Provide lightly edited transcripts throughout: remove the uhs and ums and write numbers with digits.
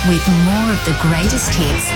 with more of the greatest hits.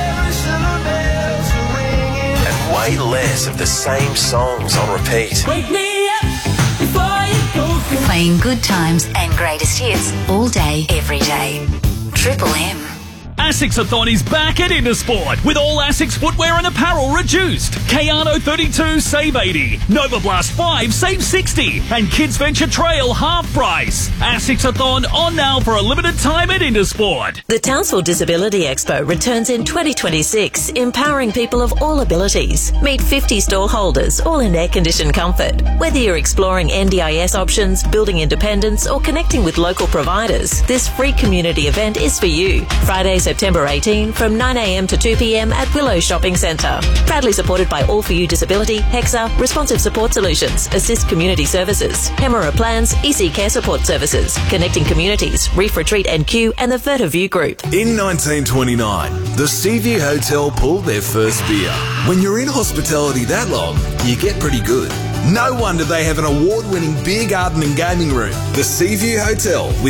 And way less of the same songs on repeat. Wake me up before you go. Playing good times and greatest hits all day, every day. Triple M. ASICS-a-thon is back at Intersport with all ASICS footwear and apparel reduced. Kayano 32 save 80, Nova Blast 5 save 60, and Kids Venture Trail half price. ASICS-a-thon on now for a limited time at Intersport. The Townsville Disability Expo returns in 2026, empowering people of all abilities. Meet 50 stall holders, all in air-conditioned comfort. Whether you're exploring NDIS options, building independence, or connecting with local providers, this free community event is for you. Friday, September 18 from 9 a.m. to 2 p.m. at Willow Shopping Centre. Proudly supported by All For You Disability, HEXA, Responsive Support Solutions, Assist Community Services, Hemera Plans, EC Care Support Services, Connecting Communities, Reef Retreat and Q, and the VertaView Group. In 1929, the Seaview Hotel pulled their first beer. When you're in hospitality that long, you get pretty good. No wonder they have an award-winning beer garden and gaming room. The Seaview Hotel with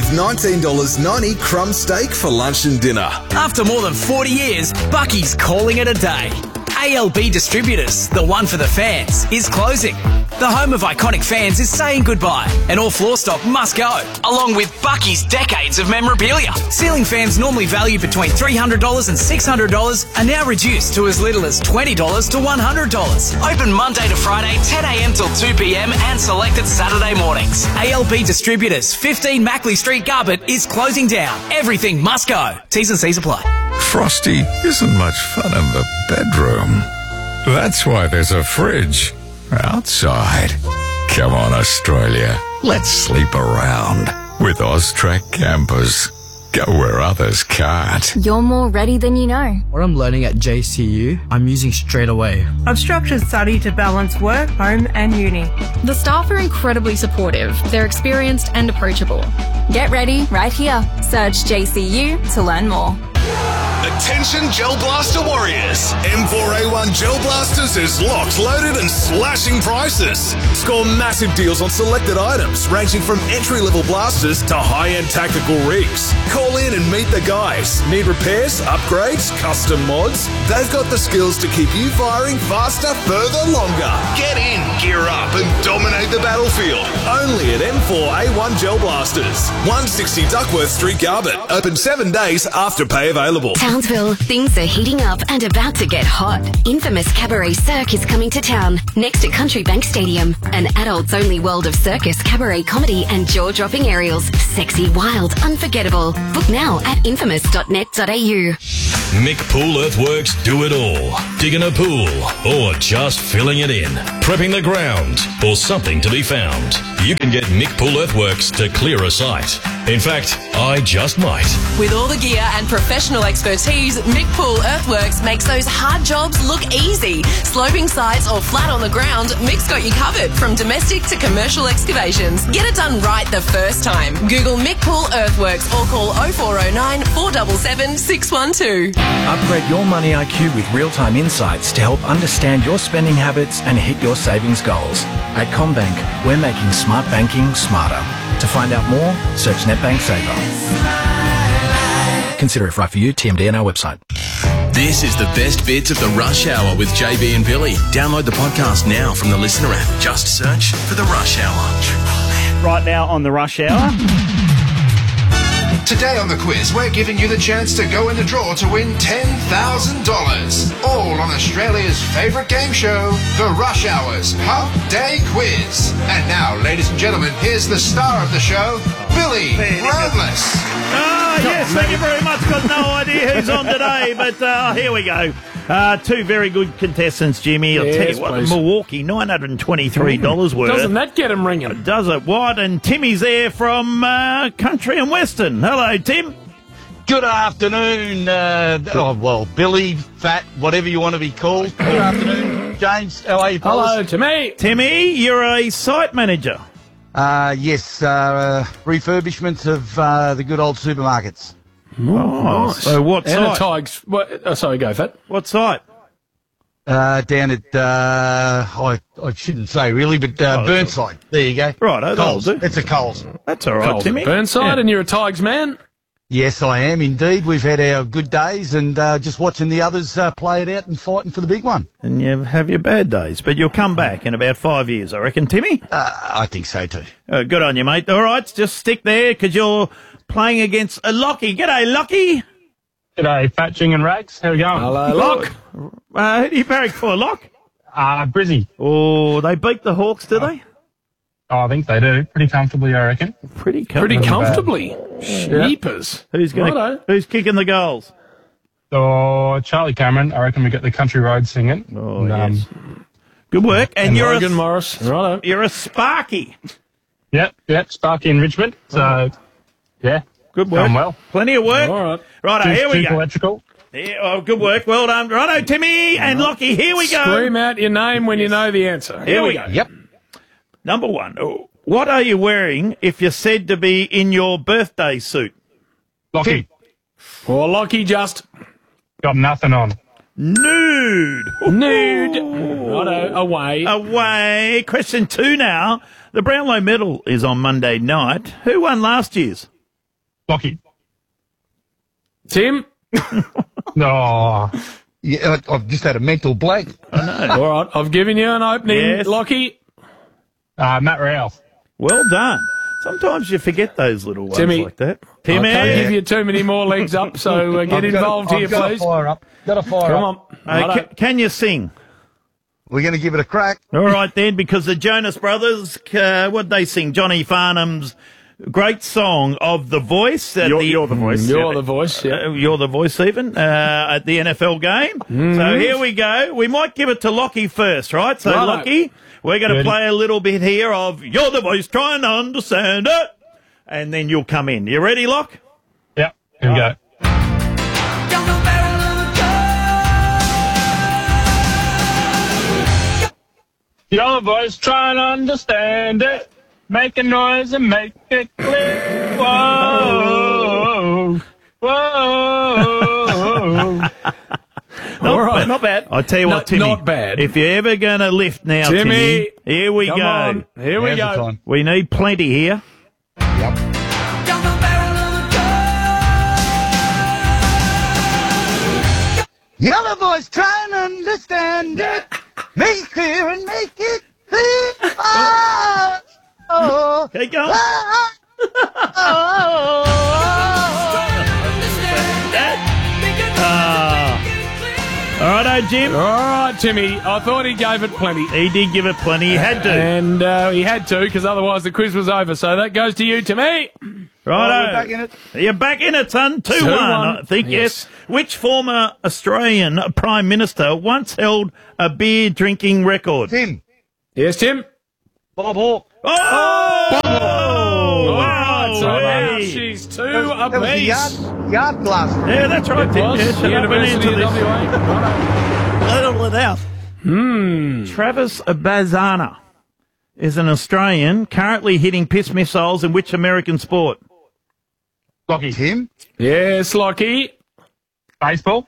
$19.90 crumb steak for lunch and dinner. After more than 40 years, Bucky's calling it a day. ALB Distributors, the one for the fans, is closing. The home of iconic fans is saying goodbye, and all floor stock must go, along with Bucky's decades of memorabilia. Ceiling fans normally valued between $300 and $600 are now reduced to as little as $20 to $100. Open Monday to Friday, 10 a.m. till 2 p.m. and selected Saturday mornings. ALB Distributors, 15 Mackley Street, Garbutt, is closing down. Everything must go. T's and C's apply. Frosty isn't much fun in the bedroom. That's why there's a fridge outside. Come on, Australia. Let's sleep around with Austrac campers. Go where others can't. You're more ready than you know. What I'm learning at JCU, I'm using straight away. I've structured study to balance work, home and uni. The staff are incredibly supportive. They're experienced and approachable. Get ready right here. Search JCU to learn more. Attention Gel Blaster warriors. M4A1 Gel Blasters is locked, loaded and slashing prices. Score massive deals on selected items ranging from entry-level blasters to high-end tactical rigs. Call in and meet the guys. Need repairs, upgrades, custom mods? They've got the skills to keep you firing faster, further, longer. Get in, gear up and dominate the battlefield. Only at M4A1 Gel Blasters. 160 Duckworth Street, Garbutt. Open 7 days after pay available. Townsville, things are heating up and about to get hot. Infamous Cabaret Cirque is coming to town, next to Country Bank Stadium. An adults-only world of circus, cabaret, comedy and jaw-dropping aerials. Sexy, wild, unforgettable. Book now at infamous.net.au. Mick Pool Earthworks do it all. Digging a pool or just filling it in. Prepping the ground or something to be found. You can get Mick Pool Earthworks to clear a site. In fact, I just might. With all the gear and professional expertise, Mick Pool Earthworks makes those hard jobs look easy. Sloping sites or flat on the ground, Mick's got you covered from domestic to commercial excavations. Get it done right the first time. Google Mick Pool Earthworks or call 0409 477 612. Upgrade your money IQ with real-time insights to help understand your spending habits and hit your savings goals. At CommBank, we're making smart banking smarter. To find out more, search NetBank Saver. Consider if right for you, TMD on our website. This is the best bits of the Rush Hour with JB and Billy. Download the podcast now from the Listener app. Just search for the Rush Hour. Right now on the Rush Hour. Today on the quiz, we're giving you the chance to go in the draw to win $10,000. All on Australia's favourite game show, The Rush Hour's Hump Day Quiz. And now, ladies and gentlemen, here's the star of the show, Billy Brownless. Yes, thank you very much. Got no idea who's on today, but here we go. Two very good contestants, Jimmy. I'll tell you what, please. Milwaukee, $923 worth. Doesn't that get him ringing? Does it? What? And Timmy's there from Country and Western. Hello, Tim. Good afternoon. Billy, Fat, whatever you want to be called. Good afternoon, James. How are you, fellas? Hello, Timmy. Timmy, you're a site manager. Yes, refurbishment of the good old supermarkets. Oh, nice. So what site? Sorry, go, Fat. What site? Down at, I shouldn't say really, but Burnside. There you go. Right, Coles. It's a Coles. That's all right, Coles Timmy. Burnside, and you're a Tigers man? Yes, I am indeed. We've had our good days and just watching the others play it out and fighting for the big one. And you have your bad days, but you'll come back in about 5 years, I reckon, Timmy? I think so too. Good on you, mate. All right, just stick there because you're playing against Lockie. G'day, Lockie. G'day, Fatching and Rags. How we going? Hello, Lock. Who do you barrack for, Lock? Brizzy. Oh, they beat the Hawks, do they? Oh, I think they do. Pretty comfortably, I reckon. Pretty comfortably. Sheepers. Who's kicking the goals? Oh, Charlie Cameron. I reckon we get the country road singing. Oh, yes. Good work. And you're Logan Morris. Righto. You're a Sparky. Yep. Sparky in Richmond. So, yeah. Good work. Going well. Plenty of work. All right. Righto, here we Duke go. Electrical. Yeah, good work. Well done. Righto, Timmy and Lockie. Here we go. Scream out your name when you know the answer. Here we go. Yep. Number one. What are you wearing if you're said to be in your birthday suit? Lockie. Or Lockie just got nothing on. Nude. Righto, away. Question 2 now. The Brownlow medal is on Monday night. Who won last year's? Lockie. Tim? No. Yeah, I've just had a mental blank. I know. All right, I've given you an opening, Yes. Lockie. Matt Rouse. Well done. Sometimes you forget those little ones Timmy. like that. I Timmy. can't give you too many more legs up, so get involved here, please. Got to fire Come up. on. Can you sing? We're going to give it a crack. All right then, because the Jonas Brothers, what'd they sing? Johnny Farnham's great song of The Voice. You're the voice. You're the voice, yeah. You're the voice even, at the NFL game. So here we go. We might give it to Lockie first, right? So Righto. Lockie, we're going to play a little bit here of You're the Voice, try and understand it. And then you'll come in. You ready, Lock? Yep. Here we go. Your voice, try and understand it. Make a noise and make it clear. Whoa. Whoa. Not bad. I'll tell you what, Timmy. Not bad. If you're ever going to lift now, Timmy, here we Come go. on. Here we Now's the go. time. We need plenty here. Yep. The other voice, try and understand it. Make it clear and make it clear. Oh, Keep going. All right, Jim. All right, Timmy. I thought he gave it plenty. He did give it plenty. He had to. And he had to, because otherwise the quiz was over. So that goes to you, Timmy. Right, we're back in it. You're back in it, son. 2-1, 2-1. I think, yes. Which former Australian Prime Minister once held a beer drinking record? Tim. Yes, Tim. Bob Hawke. Oh! All Wow! right, so hey. she's 2 That was the apiece. yard glass. Yeah, that's right, Tim. Was Yeah, shut up and University answer of this. WA. Let it out. Travis Bazana is an Australian currently hitting piss missiles in which American sport? Lockie. Tim. Yes, Lockie. Baseball.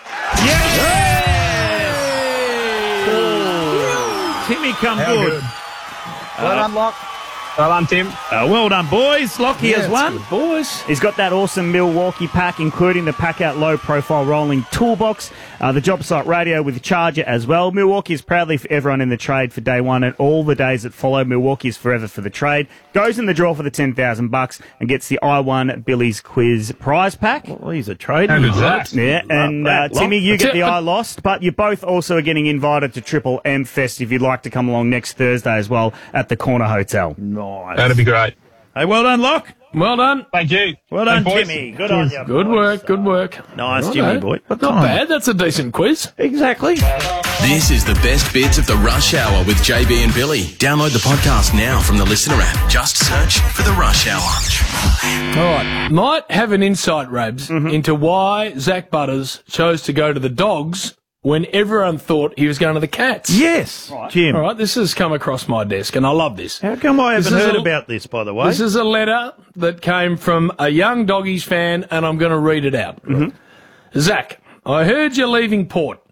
Timmy come How good. good. Well done, Lock. Well done, Tim. Well done, boys. Lockie has won. Boys. He's got that awesome Milwaukee pack, including the pack-out low-profile rolling toolbox, the job site radio with the charger as well. Milwaukee is proudly for everyone in the trade for day one and all the days that follow. Milwaukee is forever for the trade. Goes in the draw for the $10,000 and gets the I Won Billy's Quiz prize pack. Well, he's a trader. How good's that? Yeah, and Timmy, you get the I Lost, but you both also are getting invited to Triple M Fest if you'd like to come along next Thursday as well at the Corner Hotel. Nice. That'd be great. Hey, well done, Lock. Well done. Thank you. Well done, Hey, boys. Timmy. Good on you. Good work, good work. Nice, Righto. Jimmy boy. Not bad, that's a decent quiz. Exactly. This is the best bits of the Rush Hour with JB and Billy. Download the podcast now from the Listener app. Just search for the Rush Hour. All right. Might have an insight, Rabs, into why Zach Butters chose to go to the Dogs when everyone thought he was going to the Cats. Yes, Jim. All right, this has come across my desk, and I love this. How come I haven't This is heard a- about this, by the way? This is a letter that came from a young Doggies fan, and I'm going to read it out. Zach, I heard you're leaving Port.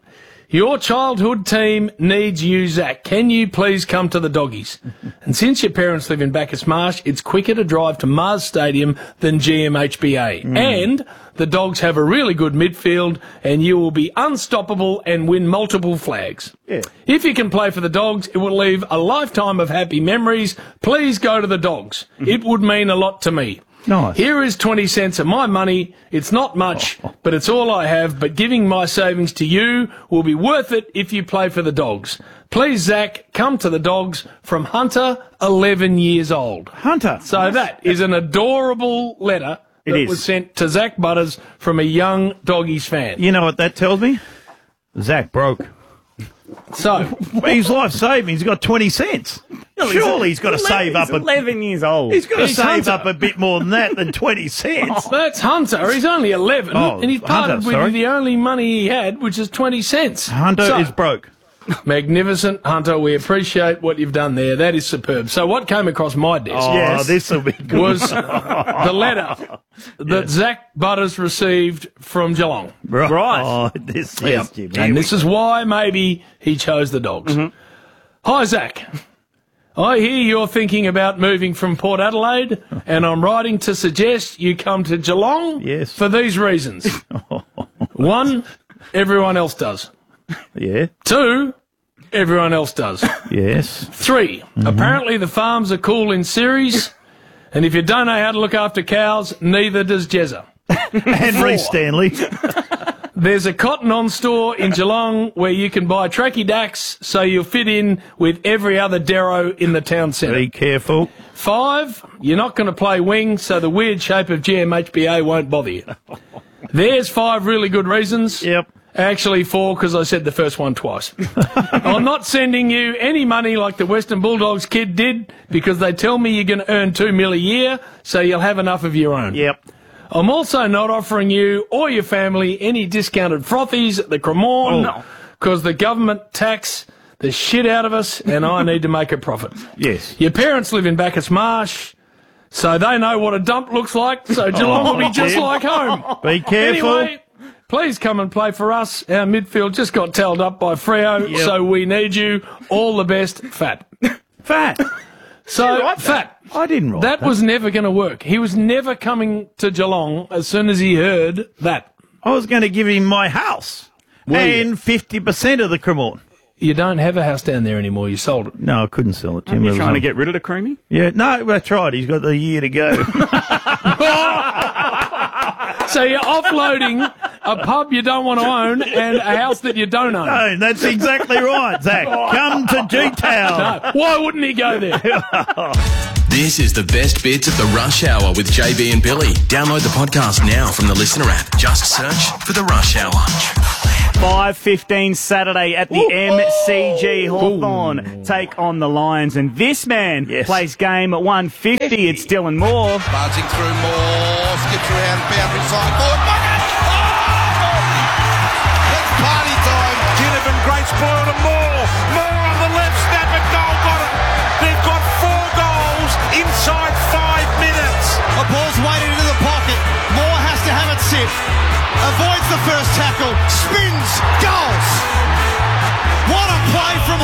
Your childhood team needs you, Zach. Can you please come to the Doggies? And since your parents live in Bacchus Marsh, it's quicker to drive to Mars Stadium than GMHBA. And the Dogs have a really good midfield, and you will be unstoppable and win multiple flags. Yeah. If you can play for the Dogs, it will leave a lifetime of happy memories. Please go to the Dogs. It would mean a lot to me. Nice. Here is 20 cents of my money. It's not much, but it's all I have. But giving my savings to you will be worth it if you play for the Dogs. Please, Zach, come to the Dogs from Hunter, 11 years old. Hunter. So that is an adorable letter that was sent to Zach Butters from a young Doggies fan. You know what that tells me? Zach broke. So his life saved me. He's got 20 cents. Surely he's got to save up. He's 11 years old. He's got to save up a bit more than that than 20 cents. That's Hunter. He's only 11, and he's parted Hunter, with the only money he had, which is 20 cents. Hunter is broke. Magnificent, Hunter. We appreciate what you've done there. That is superb. So what came across my desk this will be good. was the letter that Zach Butters received from Geelong. Right. Oh, this is Jimmy. And this is why maybe he chose the Dogs. Hi, Zach. I hear you're thinking about moving from Port Adelaide, and I'm writing to suggest you come to Geelong for these reasons. 1, everyone else does. Yeah. 2, everyone else does. Yes. 3, apparently the farms are cool in series, and if you don't know how to look after cows, neither does Jezza. And 4, Reece Stanley. there's a Cotton On store in Geelong where you can buy Tracky Dacks so you'll fit in with every other Darrow in the town centre. Be careful. 5, you're not going to play wing, so the weird shape of GMHBA won't bother you. There's 5 really good reasons. Yep. Actually 4, because I said the first one twice. I'm not sending you any money like the Western Bulldogs kid did, because they tell me you're going to earn $2 million a year, so you'll have enough of your own. Yep. I'm also not offering you or your family any discounted frothies at the Cremorne, because the government tax the shit out of us, and I need to make a profit. Yes. Your parents live in Bacchus Marsh, so they know what a dump looks like, so Geelong will be just like home. Be careful. Anyway, please come and play for us. Our midfield just got towed up by Freo, so we need you. All the best, Fat. Fat? So, Fat. I didn't write that. Was never going to work. He was never coming to Geelong as soon as he heard that. I was going to give him my house and 50% of the Cremorne. You don't have a house down there anymore. You sold it. No, I couldn't sell it. You're trying to get rid of the Creamy? Yeah, no, that's right. He's got the year to go. So you're offloading a pub you don't want to own and a house that you don't own. No, that's exactly right, Zach. Come to G-Town. No, why wouldn't he go there? This is the best bits of the Rush Hour with JB and Billy. Download the podcast now from the Listener app. Just search for the Rush Hour. 5:15 Saturday at the MCG. Hawthorn take on the Lions, and this man plays game at 150. It's Dylan Moore. Buzzing through Moore, skips around, boundary side, forward, bucket! Oh! It's party time. Ginnivan, great spoil to Moore. Moore on the left, snap at goal, got it. They've got 4 goals inside 5 minutes. The ball's weighted into the pocket. Moore has to have it sit. Avoids the first tackle, spins, goals. What a play from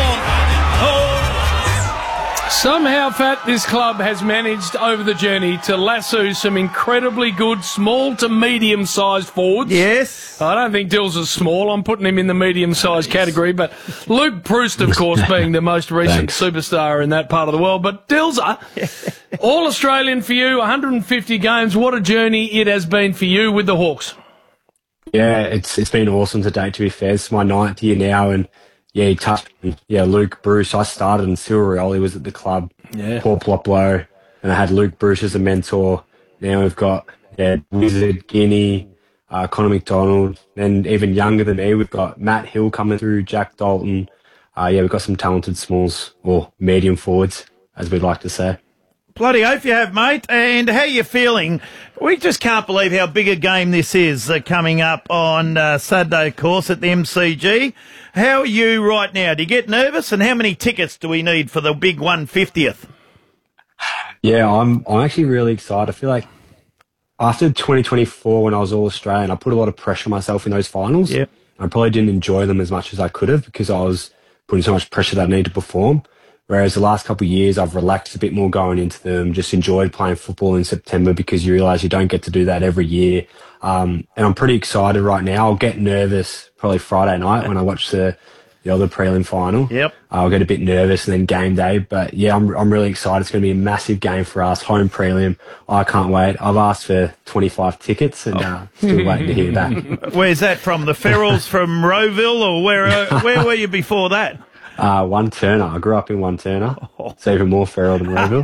Hawthorn. Somehow, Fat, this club has managed over the journey to lasso some incredibly good small to medium-sized forwards. Yes. I don't think Dills is small. I'm putting him in the medium-sized category. But Luke Proust, of course, being the most recent superstar in that part of the world. But Dills, all Australian for you, 150 games. What a journey it has been for you with the Hawks. Yeah, it's been awesome to date, to be fair. It's my 9th year now, and you touched me. Yeah, Luke Bruce. I started and Cyril Rioli was at the club. Yeah. Paul Ploplo, and I had Luke Bruce as a mentor. Now we've got Wizard, Guinea, Connor McDonald, and even younger than me, we've got Matt Hill coming through, Jack Dalton. We've got some talented smalls, or medium forwards, as we'd like to say. Bloody oath you have, mate. And how you feeling? We just can't believe how big a game this is coming up on Saturday, of course, at the MCG. How are you right now? Do you get nervous? And how many tickets do we need for the big 150th? Yeah, I'm actually really excited. I feel like after 2024, when I was All-Australian, I put a lot of pressure on myself in those finals. Yep. I probably didn't enjoy them as much as I could have because I was putting so much pressure that I needed to perform. Whereas the last couple of years, I've relaxed a bit more going into them, just enjoyed playing football in September because you realise you don't get to do that every year. And I'm pretty excited right now. I'll get nervous probably Friday night when I watch the other prelim final. Yep. I'll get a bit nervous and then game day. But yeah, I'm really excited. It's going to be a massive game for us. Home prelim. I can't wait. I've asked for 25 tickets and still waiting to hear back. Where's that from? The Ferrells from Rowville, or where were you before that? One Turner. I grew up in One Turner. It's even more feral than Rowville.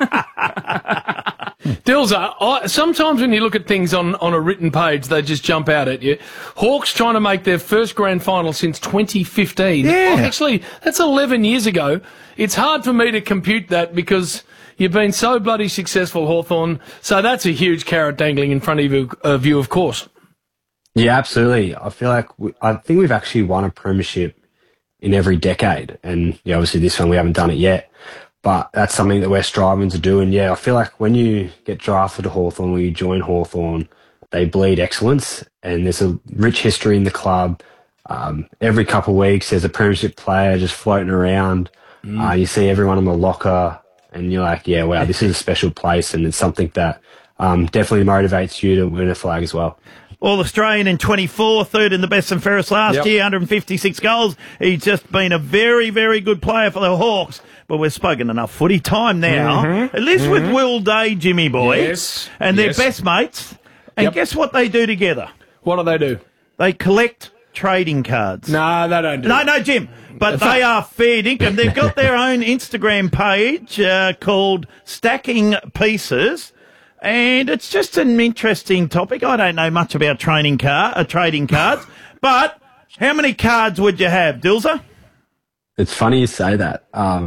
Dilza, sometimes when you look at things on a written page, they just jump out at you. Hawks trying to make their first grand final since 2015. Yeah. Actually, that's 11 years ago. It's hard for me to compute that because you've been so bloody successful, Hawthorn. So that's a huge carrot dangling in front of you, of course. Yeah, absolutely. I feel like I think we've actually won a premiership in every decade. And yeah, obviously this one we haven't done it yet. But that's something that we're striving to do. And yeah, I feel like when you get drafted to Hawthorn, when you join Hawthorn, they bleed excellence. And there's a rich history in the club. Every couple of weeks, there's a premiership player just floating around. You see everyone in the locker and you're like, yeah, wow, this is a special place. And it's something that definitely motivates you to win a flag as well. All-Australian in 24, third in the best and fairest last year, 156 goals. He's just been a very, very good player for the Hawks. But we've spoken enough footy time now. It lives with Will Day, Jimmy boy. Yes. And they're best mates. And guess what they do together? What do they do? They collect trading cards. No, they don't do it. No, Jim. But they are fair dinkum. They've got their own Instagram page called Stacking Pieces. And it's just an interesting topic. I don't know much about trading cards. But how many cards would you have, Dilza? It's funny you say that.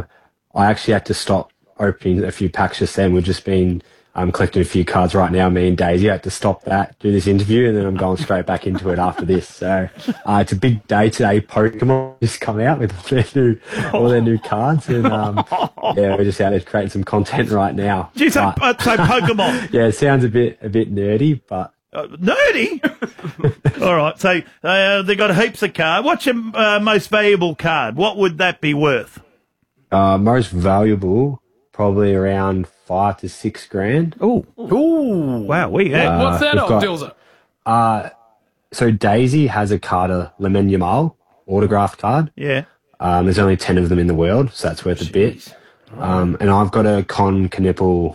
I actually had to stop opening a few packs just then. We've just been collecting a few cards right now. Me and Daisy had to stop that, do this interview, and then I'm going straight back into it after this. So it's a big day today. Pokemon just come out with all their new cards, and yeah, we're just out there creating some content right now. Geez, so Pokemon. Yeah, it sounds a bit nerdy, but. Nerdy? All right, so they got heaps of cards. What's your most valuable card? What would that be worth? Most valuable, probably around $5 to $6 grand. Ooh, wow! What's that on, Dilza? So Daisy has a card, a Lemon Yamal autographed card. Yeah. There's only 10 of them in the world, so that's worth a bit. And I've got a Con Knipple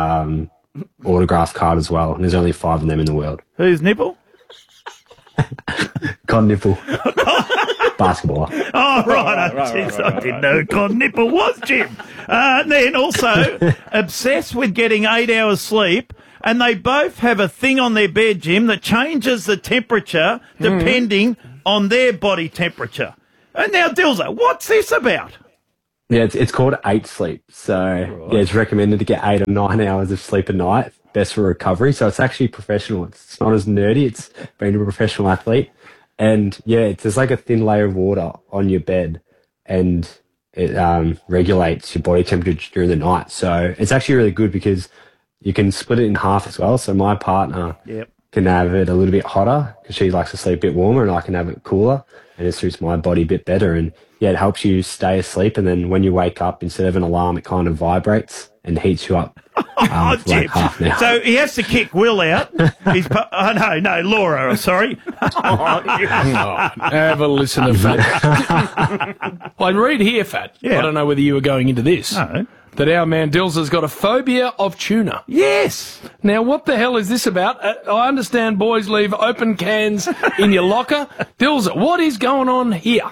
autographed card as well, and there's only 5 of them in the world. Who's Nipple? Con Nipple. Basketball. Oh, right. I didn't know who Con Nipple was, Jim. Then also, obsessed with getting 8 hours sleep, and they both have a thing on their bed, Jim, that changes the temperature depending on their body temperature. And now, Dilza, what's this about? Yeah, it's called 8 Sleep. So, yeah, it's recommended to get 8 or 9 hours of sleep a night. Best for recovery. So it's actually professional. It's not as nerdy. It's being a professional athlete. And, yeah, there's like a thin layer of water on your bed, and it regulates your body temperature during the night. So it's actually really good because you can split it in half as well. So my partner can have it a little bit hotter because she likes to sleep a bit warmer, and I can have it cooler, and it suits my body a bit better. And yeah, it helps you stay asleep. And then when you wake up, instead of an alarm, it kind of vibrates and heats you up. For like half an hour. So he has to kick Will out. No, Laura, sorry. Have a listen to Fat. Well, I read here, Fat. Yeah. I don't know whether you were going into this. No. That our man Dilza's got a phobia of tuna. Yes. Now, what the hell is this about? I understand boys leave open cans in your locker. Dilza, what is going on here?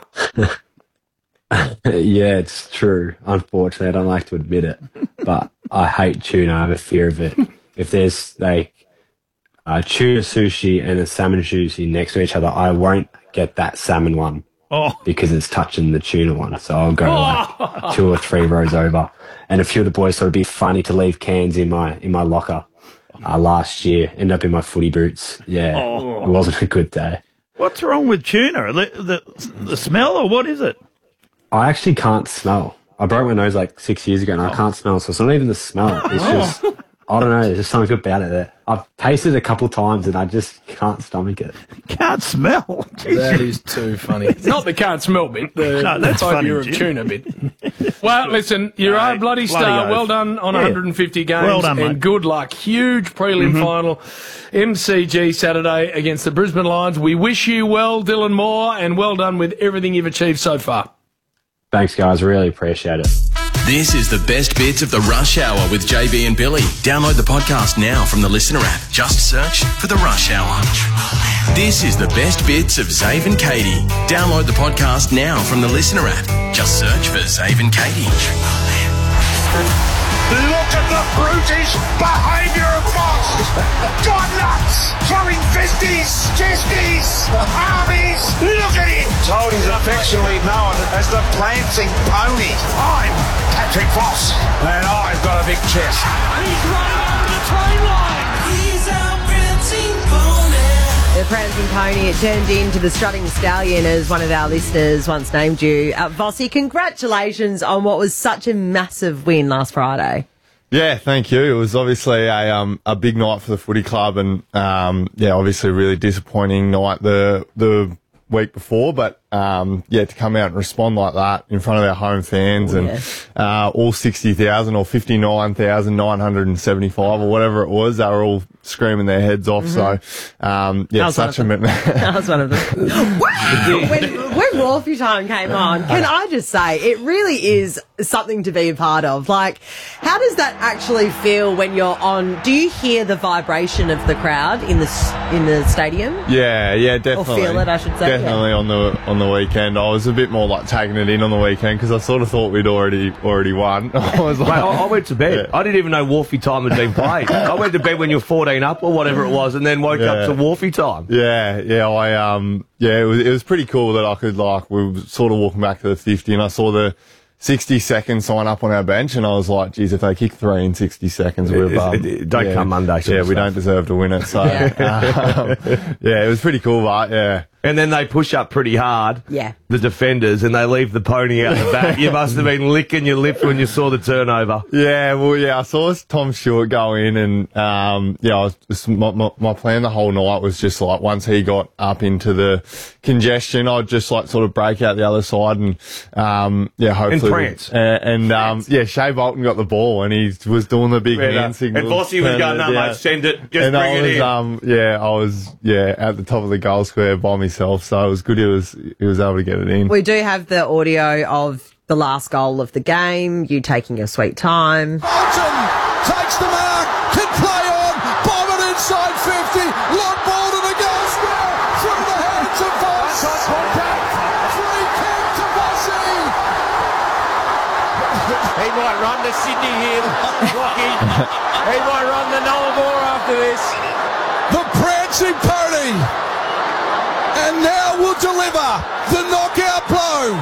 Yeah, it's true. Unfortunately, I don't like to admit it, but I hate tuna. I have a fear of it. If there's like tuna sushi and a salmon sushi next to each other, I won't get that salmon one because it's touching the tuna one. So I'll go like 2 or 3 rows over. And a few of the boys thought it'd be funny to leave cans in my locker last year. Ended up in my footy boots. Yeah, It wasn't a good day. What's wrong with tuna? The smell, or what is it? I actually can't smell. I broke my nose like 6 years ago and I can't smell, so it's not even the smell. It's just I don't know. There's just something about it that I've tasted it a couple of times and I just can't stomach it. Can't smell. That is too funny. Not the can't smell bit, the No, that's funny, phobia of Jim. tuna bit. Well, listen, you're a bloody star. oath. Well done on Yeah. 150 games. Well done, and mate. good luck. Huge prelim final. MCG Saturday against the Brisbane Lions. We wish you well, Dylan Moore, and well done with everything you've achieved so far. Thanks, guys. Really appreciate it. This is the best bits of the Rush Hour with JB and Billy. Download the podcast now from the Listener app. Just search for the Rush Hour. This is the best bits of Zave and Katie. Download the podcast now from the Listener app. Just search for Zave and Katie. Look at the brutish behaviour of Fox. Gone nuts. Throwing fisties, chesties, armies. Look at him. Told he's affectionately known as the Prancing Pony. I'm Patrick Foss, and I've got a big chest. He's running over the train line. He's our Prancing Pony. The Prancing Pony, it turned into the Strutting Stallion, as one of our listeners once named you. Vossi, congratulations on what was such a massive win last Friday. Yeah, thank you. It was obviously a big night for the footy club, and obviously a really disappointing night the week before, but to come out and respond like that in front of our home fans all 60,000 or 59,975 or whatever it was, they were all screaming their heads off. So such a That was one of them. Wow! When Wolfie Time came on, can I just say, it really is something to be a part of. Like, how does that actually feel when you're on? Do you hear the vibration of the crowd in the stadium? Yeah, definitely. Or feel it, I should say. Definitely on the weekend. I was a bit more like taking it in on the weekend because I sort of thought we'd already won. I was like, Mate, I went to bed. I didn't even know Wolfie Time had been played. I went to bed when you were 14 up or whatever it was, and then woke up to Wolfie Time. It was pretty cool that I could, we were sort of walking back to the 50 and I saw the 60-second sign up on our bench and I was like, geez, if they kick 3 in 60 seconds, we're Don't come Monday. We don't deserve to win it. So, it was pretty cool, but And then they push up pretty hard, the defenders, and they leave the pony out the back. You must have been licking your lips when you saw the turnover. I saw Tom Stewart go in and, my plan the whole night was just like, once he got up into the congestion, I'd just sort of break out the other side and, hopefully. And prance. Shea Bolton got the ball and he was doing the big hand signal. And Bossy was going, no, mate, send it, just bring it in. I was at the top of the goal square by myself, so it was good he was able to get it in. We do have the audio of the last goal of the game, you taking your sweet time. Bolton takes the mark, can play on, bomb it inside 50, long ball to the goal square, through the hands of Voss. Free kick to Vossi. He might run to Sydney here, Rocky. He might run the Noel Moore after this. The Prancing Pony, and now will deliver the knockout blow.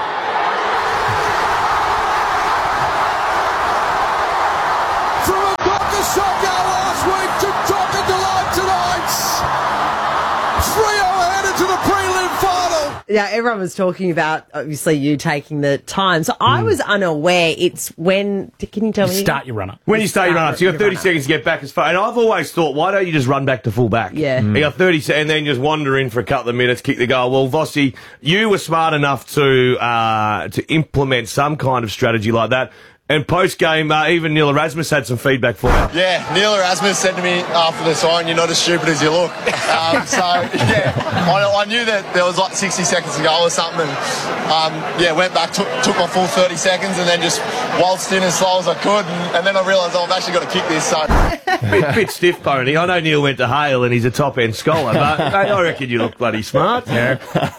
From a Dockasongo last week to Docker Delight tonight. Freo headed to the prelim final. Yeah, everyone was talking about, obviously, you taking the time. So I was unaware it's when... Can you tell me? Start your run-up. When you start your run-up, so you got 30 seconds to get back as far. And I've always thought, why don't you just run back to full back? Yeah. You got 30 seconds and then just wander in for a couple of minutes, kick the goal. Well, Vossi, you were smart enough to implement some kind of strategy like that. And post-game, even Neil Erasmus had some feedback for you. Yeah, Neil Erasmus said to me after the sign, "You're not as stupid as you look." I knew that there was 60 seconds to go or something. And, went back, took my full 30 seconds and then just waltzed in as slow as I could. And then I realised I've actually got to kick this. So bit stiff, Pony. I know Neil went to Hale and he's a top-end scholar, but I reckon you look bloody smart. I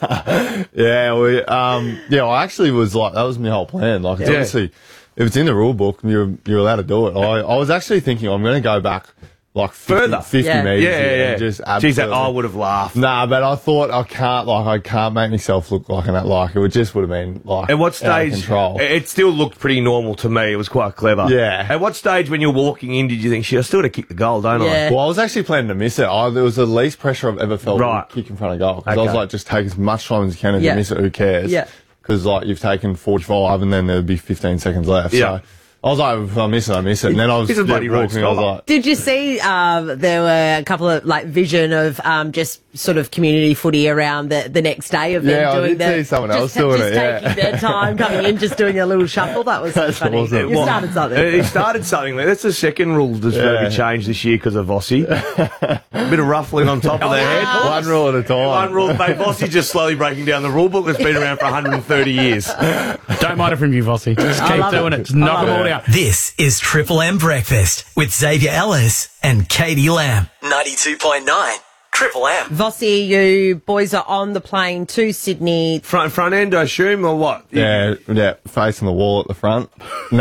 actually was that was my whole plan. It's obviously... If it's in the rule book, you're allowed to do it. I was actually thinking I'm going to go back 50 metres. Yeah. Just Geez, I would have laughed. Nah, but I thought I can't make myself look like that. It would have been At what stage? Out of control. It still looked pretty normal to me. It was quite clever. Yeah. At what stage when you're walking in did you think, shit, I still got to kick the goal, don't I? Well, I was actually planning to miss it. There was the least pressure I've ever felt with a kick in front of goal. Because I was like, just take as much time as you can. If you miss it, who cares? Yeah. Because you've taken 45 and then there'll be 15 seconds left. Yeah. I was like, if I miss it, I miss it. And then I was He's a bloody road walking, I was scholar. like, Did you see there were a couple of like vision of just sort of community footy around the next day of them Yeah, I doing did see someone else doing it, yeah. taking their time coming in, just doing a little shuffle. That was so funny. awesome. You started something. He started something. That's the second rule that's going to be changed this year because of Vossi. A bit of ruffling on top of their head. one rule at a time. One rule, mate. Vossi's just slowly breaking down the rule book that's been around for 130 years. Don't mind it from you, Vossi. Just keep doing it. Just knock them all down. This is Triple M Breakfast with Xavier Ellis and Katie Lamb. 92.9 Triple M. Vossi, you boys are on the plane to Sydney. Front end, I assume, or what? Yeah, facing the wall at the front. No.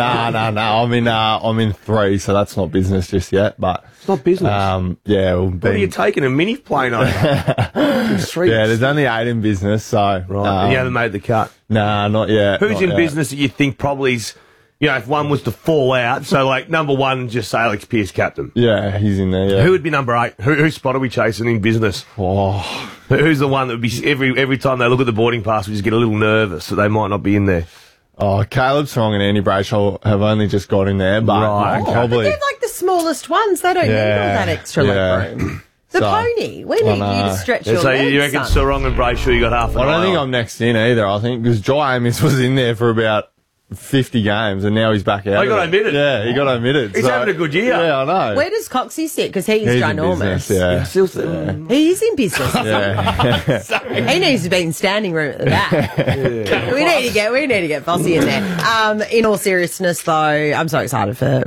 I'm in 3, so that's not business just yet. But it's not business. What are you taking a mini plane over? Yeah, there's only 8 in business, so right. And you haven't made the cut. Nah, not yet. Who's not in yet. business that you think probably's, if one was to fall out? So like number 1, just say Alex Pearce, captain. Yeah, he's in there. Yeah. Who would be number 8? Whose spot are we chasing in business? Oh. Who's the one that would be every time they look at the boarding pass, we just get a little nervous that they might not be in there? Oh, Caleb Strong and Andy Brayshaw have only just got in there, but Right, okay. probably. But they're like the smallest ones. They don't need all that extra leg room. The pony. We need you to stretch your so legs, you reckon son. Sarong and Brayshaw, you got half an I don't eye think on? I'm next in either. I think because Jai Amos was in there for about 50 games and now he's back out. Oh, he got of it. omitted? Yeah, he got omitted. He's so- having a good year. Yeah, I know. Where does Coxie sit? Because he's He's in ginormous. business, yeah. He is in business. Yeah. He needs to be in standing room at the back. We need to get Vossi in there. In all seriousness, though, I'm so excited for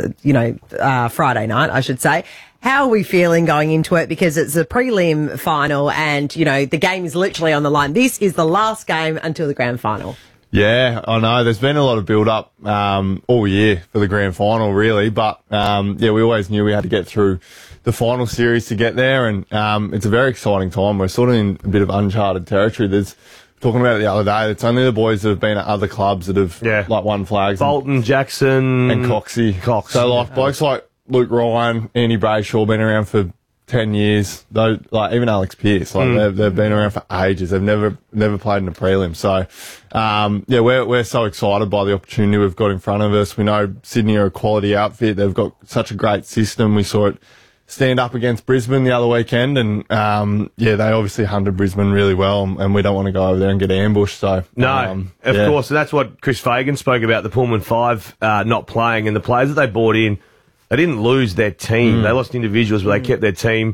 Friday night, I should say. How are we feeling going into it? Because it's a prelim final, and the game is literally on the line. This is the last game until the grand final. Yeah, I know. There's been a lot of build-up all year for the grand final, really. But, we always knew we had to get through the final series to get there. And it's a very exciting time. We're sort of in a bit of uncharted territory. Talking about it the other day, it's only the boys that have been at other clubs that have won flags. Bolton, Jackson. And Coxie. Cox. So, blokes like Luke Ryan, Andy Brayshaw, been around for 10 years. Though, even Alex Pearce, they've been around for ages. They've never played in a prelim. So, we're so excited by the opportunity we've got in front of us. We know Sydney are a quality outfit. They've got such a great system. We saw it stand up against Brisbane the other weekend, and they obviously hunted Brisbane really well, and we don't want to go over there and get ambushed. So of course, and that's what Chris Fagan spoke about, the Pullman 5 not playing, and the players that they brought in. They didn't lose their team. They lost individuals, but they kept their team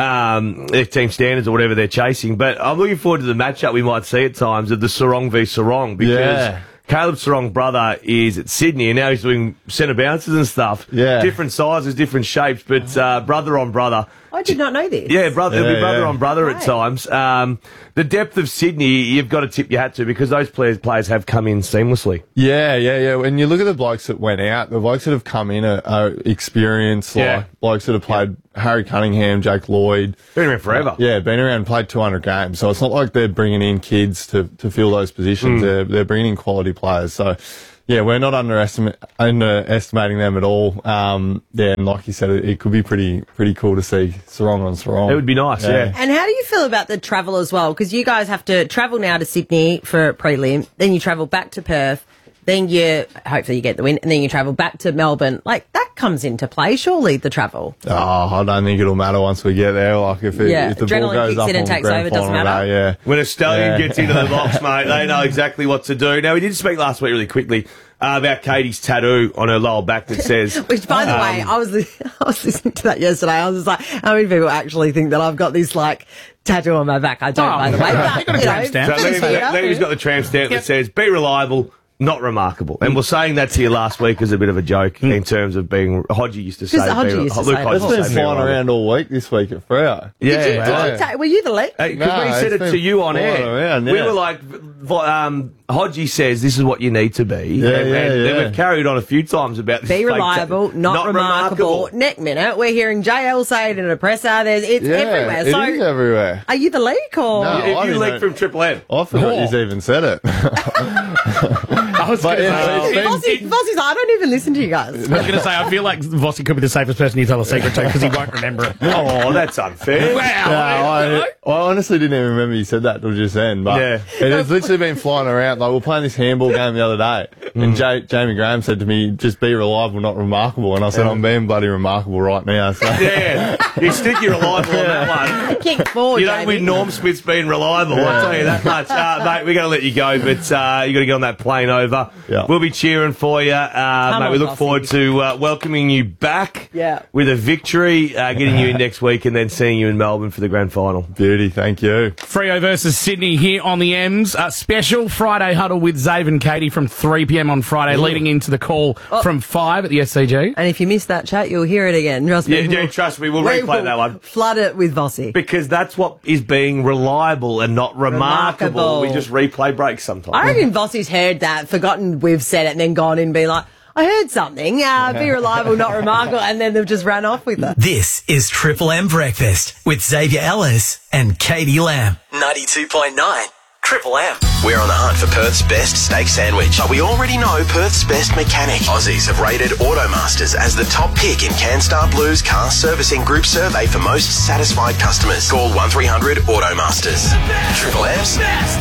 standards or whatever they're chasing. But I'm looking forward to the matchup we might see at times of the Sarong v Sarong, because Caleb Sarong's brother is at Sydney, and now he's doing centre bounces and stuff. Yeah. Different sizes, different shapes, but brother on brother. I did not know this. Yeah, it'll be brother on brother Right. at times. The depth of Sydney, you've got to tip your hat to, because those players have come in seamlessly. Yeah. When you look at the blokes that went out, the blokes that have come in are experienced, blokes that have played Harry Cunningham, Jake Lloyd. Been around forever. Been around and played 200 games. So it's not like they're bringing in kids to fill those positions. They're bringing in quality players. So, we're not underestimating them at all. And like you said, it could be pretty cool to see Sarong on Sarong. It would be nice, yeah. And how do you feel about the travel as well? Because you guys have to travel now to Sydney for prelim, then you travel back to Perth, then hopefully you get the win, and then you travel back to Melbourne. That comes into play, surely, the travel. Oh, I don't think it'll matter once we get there. If the adrenaline ball goes kicks up in and on takes grand over, doesn't final matter. day, When a stallion gets into the box, mate, they know exactly what to do. Now, we did speak last week really quickly about Katie's tattoo on her lower back that says... Which, by the way, I was listening to that yesterday. I was just like, how many people actually think that I've got this, tattoo on my back? I don't, by the way. But, got a tramp stamp. So Levy's got the tramp stamp that says, be reliable, not remarkable. And we're saying that to you last week as a bit of a joke in terms of being... Hodgie used to say... It's been flying around all week this week at Freo. Were you the lead? Because we said it to you on air. We were like, Hodgie says this is what you need to be. And we've carried on a few times about this. Be reliable, not remarkable. Next minute, we're hearing JL say it in a presser. It's everywhere. It is everywhere. Are you the leak or? You leaked from Triple M. I forgot you've even said it. was going to Vossie's like, I don't even listen to you guys. I feel like Vossi could be the safest person you tell a secret to because he won't remember it. Oh, that's unfair. I honestly didn't even remember you said that till just then. But it has literally been flying around. Like, we were playing this handball game the other day, and Jamie Graham said to me, "Just be reliable, not remarkable." And I said, "I'm being bloody remarkable right now." So. Yeah, you stick your reliable on that one. Kick forward, You don't win Norm Smith's being reliable. I'll tell you that much. Mate, we're going to let you go, but you got to get on that plane over. Yeah. We'll be cheering for you, mate. We look forward to welcoming you back with a victory, getting you in next week, and then seeing you in Melbourne for the grand final. Beauty, thank you. Freo versus Sydney here on the M's. Special Friday huddle with Zave and Katie from 3 p.m. on Friday, leading into the call from 5 at the SCG. And if you missed that chat, you'll hear it again. Trust me. Yeah, trust me. We'll replay that one. Flood it with Vossi. Because that's what is being reliable and not remarkable. We just replay breaks sometimes. I reckon Vossi's heard that, forgotten we've said it, and then gone in and been like, I heard something, be reliable, not remarkable, and then they've just ran off with it. This is Triple M Breakfast with Xavier Ellis and Katie Lamb. 92.9 Triple M. We're on the hunt for Perth's best steak sandwich, but we already know Perth's best mechanic. Aussies have rated Automasters as the top pick in CanStar Blue's car servicing group survey for most satisfied customers. Call 1300 Automasters. Triple M's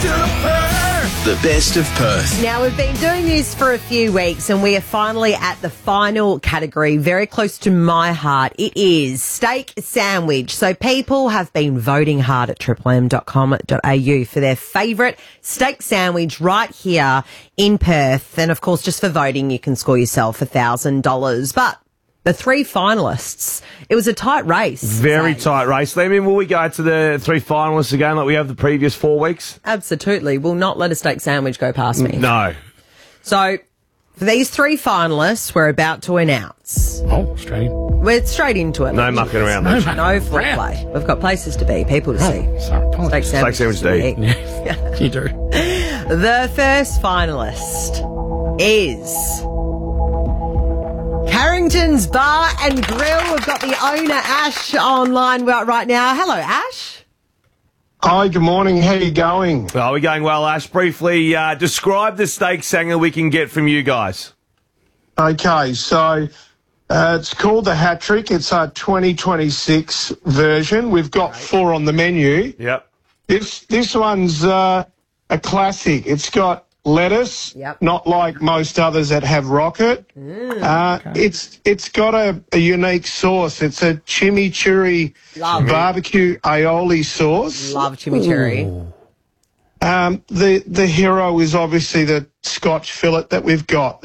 the best of Perth. Now, we've been doing this for a few weeks and we are finally at the final category, very close to my heart. It is steak sandwich. So people have been voting hard at triplem.com.au for their favourite steak sandwich right here in Perth. And of course, just for voting, you can score yourself $1,000. But the 3 finalists, it was a tight race. Very tight race. I mean, will we go to the 3 finalists again like we have the previous 4 weeks? Absolutely. Will not let a steak sandwich go past me. No. So, for these 3 finalists, we're about to announce. Oh, straight in. We're straight into it. No mucking around. No foreplay. We've got places to be, people to see. Sorry, Steak sandwich to eat. You do. The first finalist is Carrington's Bar and Grill. We've got the owner, Ash, online right now. Hello, Ash. Hi, good morning. How are you going? Well, we're going well, Ash. Briefly, describe the steak sanger we can get from you guys. Okay, so it's called the Hat Trick. It's our 2026 version. We've got 4 on the menu. Yep. This one's a classic. It's got lettuce, not like most others that have rocket. It's got a unique sauce. It's a chimichurri barbecue aioli sauce. Love chimichurri. The hero is obviously the Scotch fillet that we've got.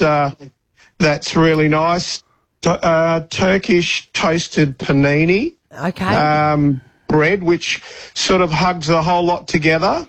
That's really nice. Turkish toasted panini. Okay. Bread, which sort of hugs the whole lot together.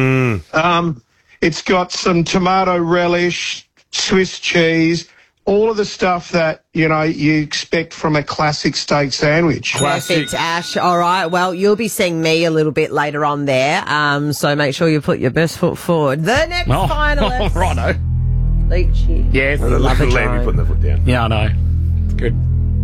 It's got some tomato relish, Swiss cheese, all of the stuff that, you expect from a classic steak sandwich. Perfect, Ash. All right. Well, you'll be seeing me a little bit later on there. So make sure you put your best foot forward. The next finalist. Righto. Lychee. Yes. Love it, Lamb, putting the foot down. Yeah, I know. It's good.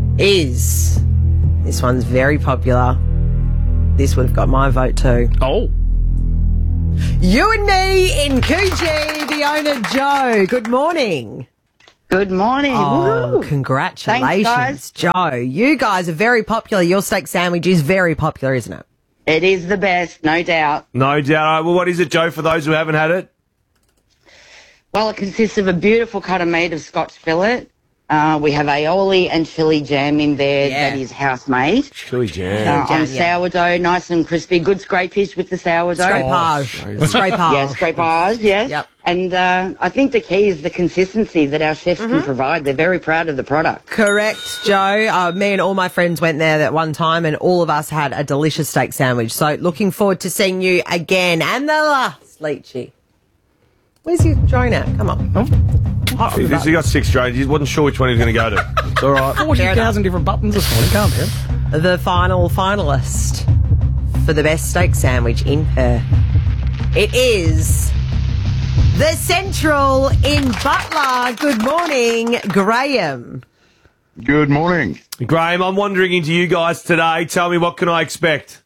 This one's very popular. This would have got my vote too. Oh. You and me in Coogee, the owner, Joe. Good morning. Good morning. Oh, Woo. congratulations, Thanks, Joe. You guys are very popular. Your steak sandwich is very popular, isn't it? It is the best, no doubt. No doubt. All right, well, what is it, Joe, for those who haven't had it? Well, it consists of a beautiful cut of meat of Scotch fillet. We have aioli and chili jam in there that is house-made. Chili jam. On sourdough, nice and crispy. Good scrapish with the sourdough. Scrapage. Scrapage. Yeah, scrapage, yes. Yep. And I think the key is the consistency that our chefs can provide. They're very proud of the product. Correct, Joe. Me and all my friends went there that one time and all of us had a delicious steak sandwich. So looking forward to seeing you again. And the last, Lychee. Where's your drone at? Come on. He got 6 drones. He wasn't sure which one he was going to go to. It's all right. 40,000 different buttons this morning. Can't tell. The final finalist for the best steak sandwich in Perth. It is the Central in Butler. Good morning, Graham. Good morning. Graham, I'm wandering into you guys today. Tell me, what can I expect?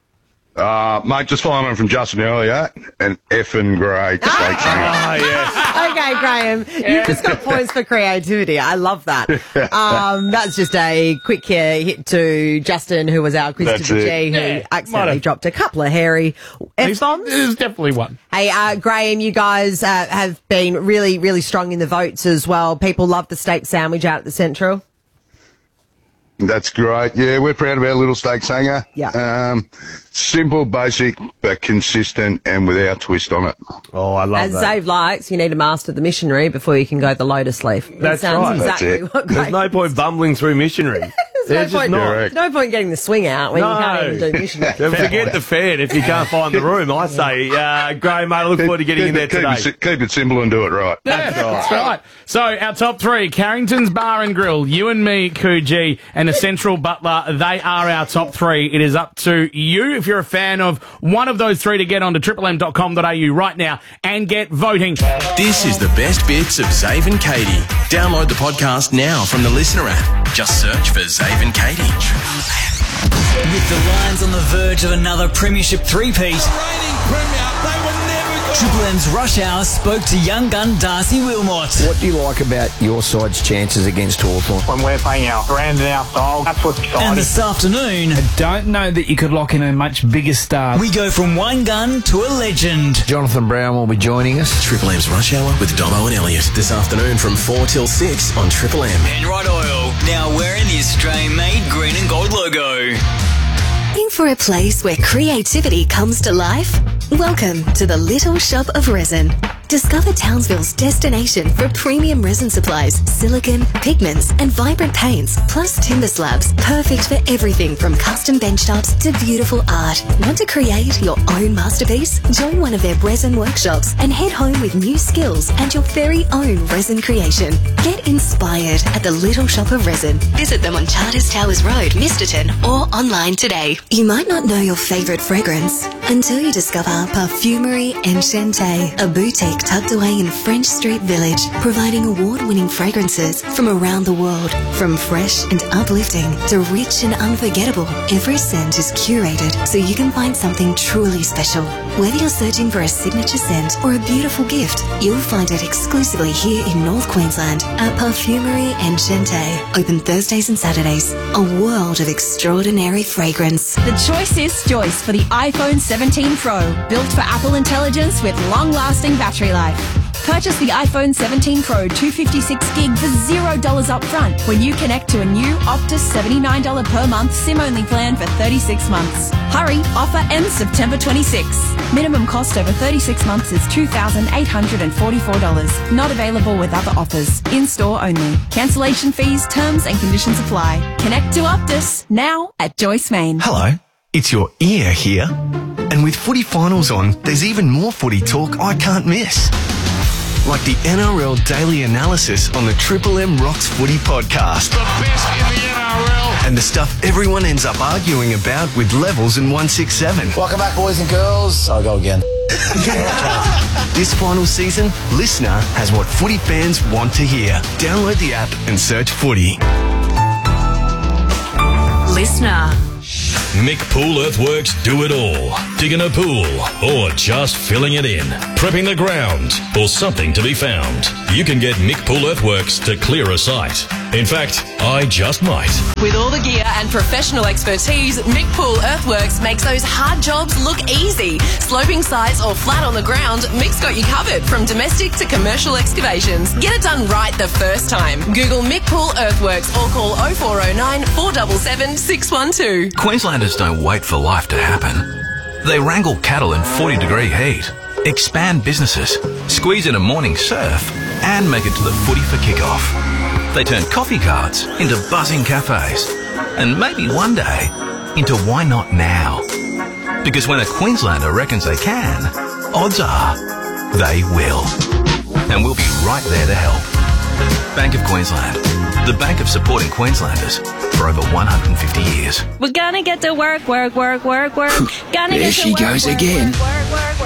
Mate, just following on from Justin earlier, an effing great steak sandwich. Ah, yes. Okay, Graham, you just got points for creativity. I love that. That's just a quick hit to Justin, who was our quiz That's to the it. G, who accidentally dropped a couple of hairy F-bombs. There's definitely one. Hey, Graham, you guys have been really, really strong in the votes as well. People love the steak sandwich out at the Central. That's great. Yeah, we're proud of our little steak sanger. Yeah. Simple, basic, but consistent and without twist on it. Oh, I love As Dave likes, you need to master the missionary before you can go the lotus leaf. That's sounds right. exactly That's it. what There's Graham no point bumbling through missionary. There's no point getting the swing out when you can't even do missionary. Then forget the fan if you can't find the room. I say, Graham, mate, I look forward to getting in there today. Keep it simple and do it right. That's right. So our top three, Carrington's Bar and Grill, you and me, Coogee, and the Central Butler, they are our top three. It is up to you if you're a fan of one of those three to get onto triplem.com.au right now and get voting. This is the best bits of Zave and Katie. Download the podcast now from the Listener app. Just search for Zave and Katie. With the Lions on the verge of another premiership three-peat, Triple M's Rush Hour spoke to young gun Darcy Wilmot. What do you like about your side's chances against Hawthorn? When we're playing our brand and our style, that's what's exciting. And this afternoon, I don't know that you could lock in a much bigger star. we go from one gun to a legend. Jonathan Brown will be joining us. Triple M's Rush Hour with Dobbo and Elliot this afternoon from 4 till 6 on Triple M. Penrite Oil, now wearing the Australian-made green and gold logo. Looking for a place where creativity comes to life? Welcome to the Little Shop of Resin. Discover Townsville's destination for premium resin supplies, silicone, pigments, and vibrant paints, plus timber slabs, perfect for everything from custom benchtops to beautiful art. Want to create your own masterpiece? Join one of their resin workshops and head home with new skills and your very own resin creation. Get inspired at the Little Shop of Resin. Visit them on Charters Towers Road, Misterton, or online today. You might not know your favourite fragrance until you discover Parfumerie Enchantée, a boutique tucked away in French Street Village, providing award-winning fragrances from around the world. From fresh and uplifting to rich and unforgettable, every scent is curated so you can find something truly special. Whether you're searching for a signature scent or a beautiful gift, you'll find it exclusively here in North Queensland at Parfumerie Enchantée. Open Thursdays and Saturdays. A world of extraordinary fragrance. The choice is Joyce for the iPhone 17 Pro, built for Apple intelligence with long-lasting battery life. Purchase the iPhone 17 Pro 256 gig for $0 upfront when you connect to a new Optus $79 per month SIM-only plan for 36 months. Hurry, offer ends September 26. Minimum cost over 36 months is $2,844. Not available with other offers. In-store only. Cancellation fees, terms and conditions apply. Connect to Optus now at Joyce Main. Hello, it's your ear here. And with footy finals on, there's even more footy talk I can't miss. Like the NRL Daily Analysis on the Triple M Rocks Footy Podcast. The best in the NRL. And the stuff everyone ends up arguing about with Levels and 167. Welcome back, boys and girls. I'll go again. This final season, Listener has what footy fans want to hear. Download the app and search footy. Listener. Mick Pool Earthworks do it all. Digging a pool or just filling it in. Prepping the ground or something to be found. You can get Mick Pool Earthworks to clear a site. In fact, I just might. With all the gear and professional expertise, Mick Pool Earthworks makes those hard jobs look easy. Sloping sites or flat on the ground, Mick's got you covered from domestic to commercial excavations. Get it done right the first time. Google Mick Pool Earthworks or call 0409 477 612. Queenslanders don't wait for life to happen. They wrangle cattle in 40-degree heat, expand businesses, squeeze in a morning surf, and make it to the footy for kickoff. They turn coffee carts into buzzing cafes, and maybe one day into why not now? Because when a Queenslander reckons they can, odds are they will. And we'll be right there to help. Bank of Queensland, the bank of supporting Queenslanders for over 150 years. We're gonna get to work. Gonna There get she to goes again. Work.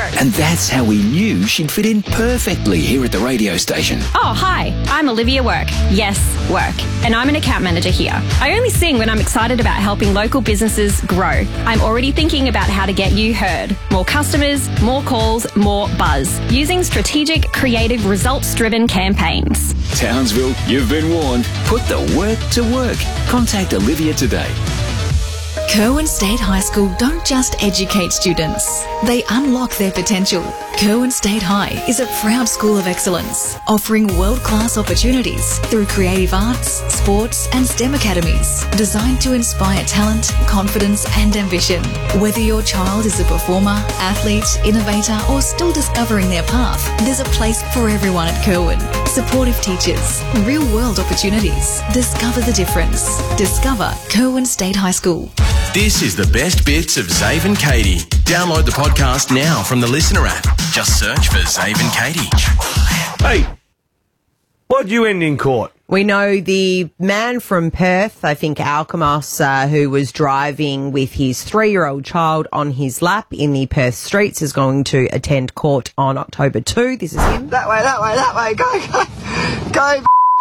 And that's how we knew she'd fit in perfectly here at the radio station. Oh, hi. I'm Olivia Work. Yes, Work. And I'm an account manager here. I only sing when I'm excited about helping local businesses grow. I'm already thinking about how to get you heard. More customers, more calls, more buzz. Using strategic, creative, results-driven campaigns. Townsville, you've been warned. Put the work to work. Contact Olivia today. Kerwin State High School don't just educate students, they unlock their potential. Kerwin State High is a proud school of excellence, offering world-class opportunities through creative arts, sports and STEM academies, designed to inspire talent, confidence and ambition. Whether your child is a performer, athlete, innovator or still discovering their path, there's a place for everyone at Kerwin. Supportive teachers, real-world opportunities. Discover the difference. Discover Kerwin State High School. This is the best bits of Zave and Katie. Download the podcast now from the Listener app. Just search for Zave and Katie. Hey, why'd you end in court? We know the man from Perth, I think Alkmaar, who was driving with his 3-year-old child on his lap in the Perth streets, is going to attend court on October 2. This is him. That way, go. Go,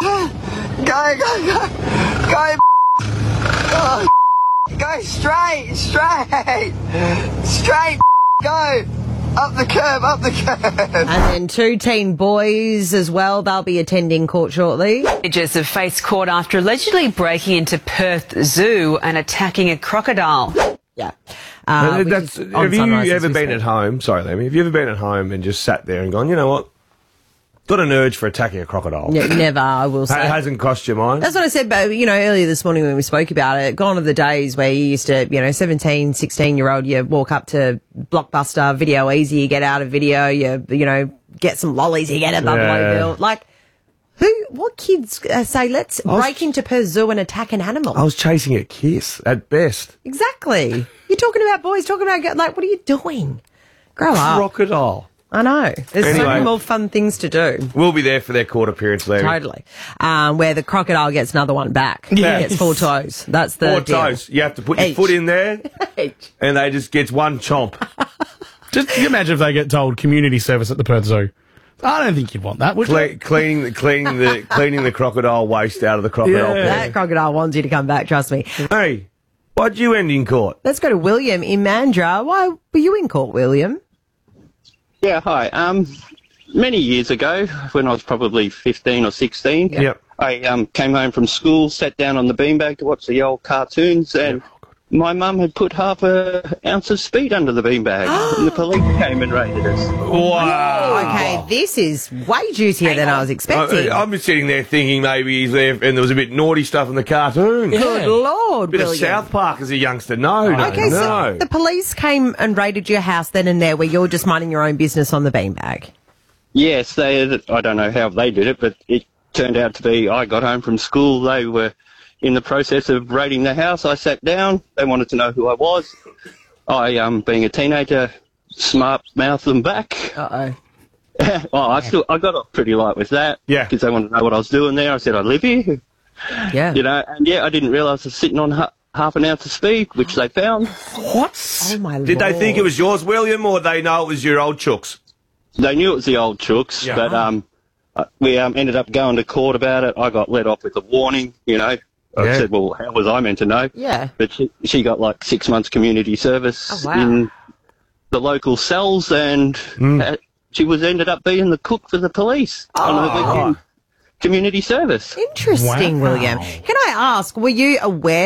oh, go straight, go. Up the curb. And then 2 teen boys as well. They'll be attending court shortly. Teenagers have faced court after allegedly breaking into Perth Zoo and attacking a crocodile. Yeah. Have you ever been at home? Sorry, Lemmy. Have you ever been at home and just sat there and gone, you know what? Got an urge for attacking a crocodile. Yeah, never, I will say. It hasn't crossed your mind? That's what I said, but, earlier this morning when we spoke about it, gone are the days where you used to, 17, 16-year-old, you walk up to Blockbuster, Video Easy, you get out a video, you get some lollies, you get a Buffalo Bill. Like, what kids say, let's break into Perth Zoo and attack an animal? I was chasing a kiss, at best. Exactly. You're talking about boys, what are you doing? Grow up. Crocodile. I know. There's so many more fun things to do. We'll be there for their court appearance, Larry. Totally. Where the crocodile gets another one back. Yeah. He gets 4 toes. That's the 4 deal. toes. You have to put your foot in there, and they just gets one chomp. Just can you imagine if they get told community service at the Perth Zoo? I don't think you'd want that, would you? Cleaning the crocodile waste out of the crocodile pen. That crocodile wants you to come back, trust me. Hey, why'd you end in court? Let's go to William in Mandurah. Why were you in court, William? Yeah, hi. Many years ago, when I was probably 15 or 16, I came home from school, sat down on the beanbag to watch the old cartoons, and my mum had put half an ounce of speed under the beanbag, and the police came and raided us. Wow. Okay, this is way juicier than I was expecting. I'm just sitting there thinking maybe he's there, and there was a bit naughty stuff in the cartoon. Good Lord, bit William. of South Park as a youngster. No. So the police came and raided your house then and there where you're just minding your own business on the beanbag. Yes, I don't know how they did it, but it turned out to be I got home from school, they were in the process of raiding the house. I sat down, they wanted to know who I was. I, being a teenager, smart-mouthed them back. Uh-oh. Well, I got off pretty light with that. Yeah. Because they wanted to know what I was doing there. I said, I live here. Yeah. And I didn't realise I was sitting on half an ounce of speed, which they found. What? Oh, my Lord. Did they think it was yours, William, or they know it was your old chooks? They knew it was the old chooks, but we ended up going to court about it. I got let off with a warning, I said, well, how was I meant to know? Yeah. But she got like 6 months community service in the local cells, and she ended up being the cook for the police on the weekend community service. Interesting, William. Can I ask, were you aware